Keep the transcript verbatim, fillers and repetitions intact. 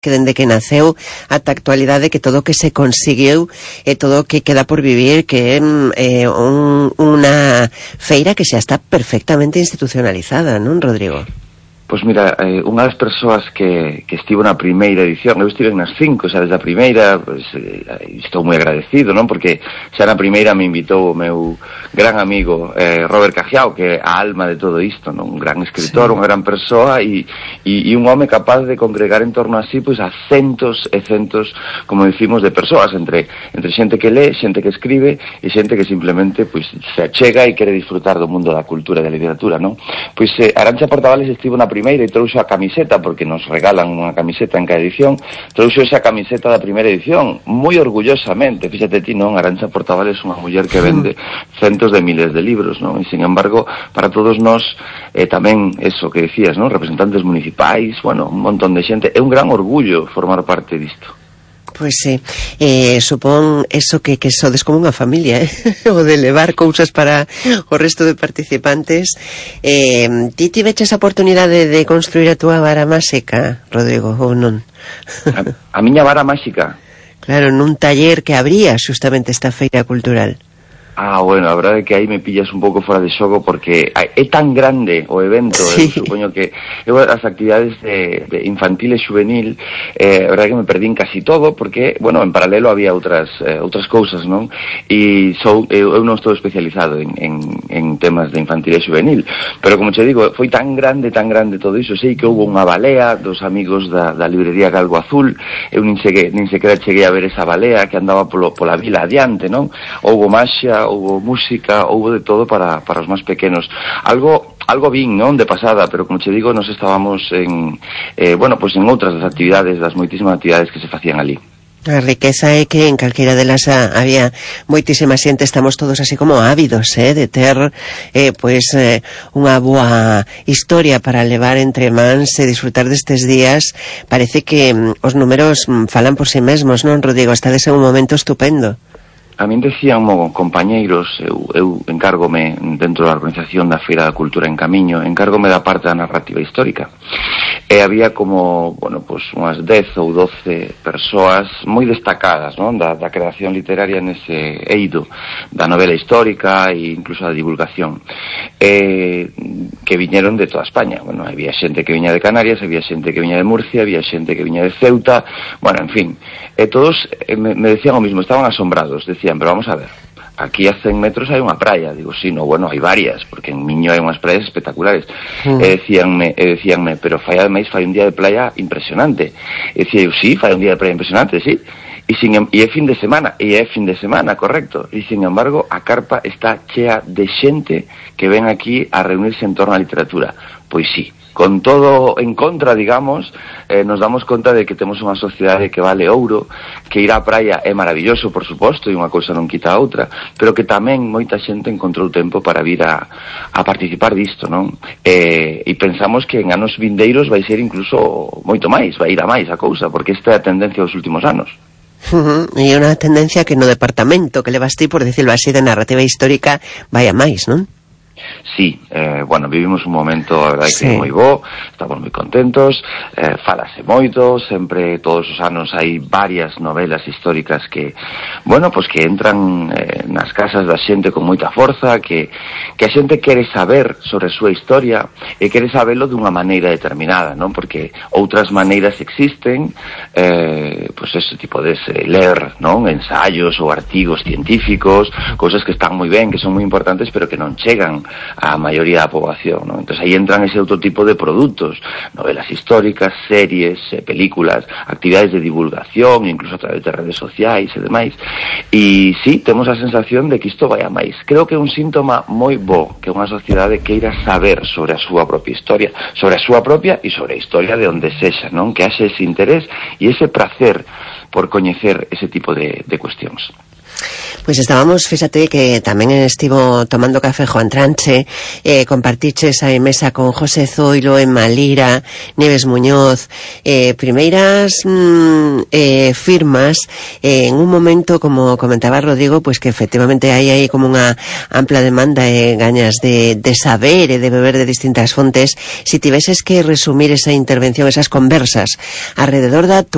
que dende que naceu ata a actualidade, que todo o que se conseguiu e todo o que queda por vivir, que é eh, un, unha feira que xa está perfectamente institucionalizada, non, Rodrigo? Pois mira, eh, unha das persoas que, que estivo na primeira edición, eu estive nas cinco, xa desde a primeira, pois, eh, estou moi agradecido, non? Porque xa na primeira me invitou o meu gran amigo eh, Robert Cajiao, que é a alma de todo isto, non? Un gran escritor, sí. Unha gran persoa e, e, e un home capaz de congregar en torno a sí, pois, a centos e centos, como decimos, de persoas, entre, entre xente que lee, xente que escribe e xente que simplemente, pois, se achega e quere disfrutar do mundo da cultura e da literatura, non? Pois eh, Arantxa Portavales estivo na primeira e trouxo a camiseta, porque nos regalan unha camiseta en cada edición, trouxo esa camiseta da primeira edición, moi orgullosamente. Fíxate ti, non? Arantxa Portavales é unha muller que vende centos de miles de libros, non? E, sin embargo, para todos nós, eh, tamén, eso que decías, non? Representantes municipais, bueno, un montón de xente, é un gran orgullo formar parte disto. Pois sí, eh, supón eso que, que sodes como unha familia, eh? O de levar cousas para o resto de participantes. Eh, ti tiveches a oportunidade de construir a túa vara máxica, Rodrigo, ou non? A, a miña vara máxica? Claro, nun taller que abría xustamente esta feira cultural. Ah, bueno, a verdade é que aí me pillas un pouco fora de xogo porque é tan grande o evento, sí. Eu supoño que eu as actividades de, de infantil e juvenil, eh, a verdade é que me perdín casi todo porque, bueno, en paralelo había outras eh, outras cousas, non? E sou, eu, eu non estou especializado en, en, en temas de infantil e juvenil, pero como che digo, foi tan grande, tan grande todo iso, sei que houve unha balea dos amigos da, da librería Galgo Azul, eu nin sequera, nin sequera cheguei a ver esa balea que andaba polo, pola vila adiante, non? Houve maxia, houve música, houve de todo para, para os máis pequenos. Algo algo vin, non, de pasada, pero como che digo, nos estábamos en, eh, bueno, pues en outras das actividades, das moitísimas actividades que se facían ali. A riqueza é que en calquera delas había moitísima xente, estamos todos así como ávidos, eh, de ter eh, pois eh, unha boa historia para levar entre mans e disfrutar destes días. Parece que mm, os números mm, falan por si mesmos, non, Rodrigo? Estades en un momento estupendo. A min decían mo compañeiros, eu, eu encárgome dentro da organización da Feira da Cultura en Camiño, encárgome da parte da narrativa histórica. E había como, bueno, pues unhas dez ou doce persoas moi destacadas, non, da, da creación literaria nese eido da novela histórica e incluso da divulgación, eh, que viñeron de toda España. Bueno, había xente que viña de Canarias, había xente que viña de Murcia, había xente que viña de Ceuta, bueno, en fin, e todos eh, me, me decían o mismo, estaban asombrados, decían, pero vamos a ver, aquí a cen metros hai unha praia. Digo, sí, no, bueno, hai varias, porque en Miño hai unhas praias espectaculares. Mm. E decíanme, e decíanme, pero fai ademais fai un día de playa impresionante. E decía eu, sí, fai un día de playa impresionante, sí. E, sin, e é fin de semana, e é fin de semana, correcto. E, sin embargo, a carpa está chea de xente que ven aquí a reunirse en torno á literatura. Pois sí, con todo en contra, digamos, eh, nos damos conta de que temos unha sociedade que vale ouro, que ir á praia é maravilloso, por suposto, e unha cousa non quita a outra, pero que tamén moita xente encontrou tempo para vir a, a participar disto, non? E, e pensamos que en anos vindeiros vai ser incluso moito máis, vai ir a máis a cousa, porque esta é a tendencia dos últimos anos. Uh-huh. E unha tendencia que no departamento que levas ti, por decirlo así, de narrativa histórica, vai a máis, non? Sí, eh, bueno, vivimos un momento, a verdade, sí, que moi bo, estamos moi contentos, eh, falase moito, sempre, todos os anos hai varias novelas históricas que, bueno, pues que entran eh, nas casas da xente con moita forza, que, que a xente quere saber sobre a súa historia e quere sabelo dunha maneira determinada, non? Porque outras maneiras existen, eh, pues ese tipo de ler, non? Ensaios ou artigos científicos, cousas que están moi ben, que son moi importantes, pero que non chegan a maioría da poboación, ¿no? Entonces aí entran ese outro tipo de produtos, novelas históricas, series, eh, películas, actividades de divulgación, incluso a través de redes sociais e demais. E sí, temos a sensación de que isto vai a máis. Creo que é un síntoma moi bo que unha sociedade queira saber sobre a súa propia historia, sobre a súa propia e sobre a historia de onde sexa, non? Que haxe ese interés e ese prazer por coñecer ese tipo de, de cuestións. Pois estábamos, fíxate que tamén estivo tomando café Juan Tranche, eh, compartiches a mesa con José Zoilo, Emma Lira, Nieves Muñoz, eh, primeiras mm, eh, firmas eh, en un momento, como comentaba Rodrigo, pues que efectivamente hai aí como unha ampla demanda e eh, gañas de, de saber e de beber de distintas fontes. Si tiveses que resumir esa intervención, esas conversas alrededor da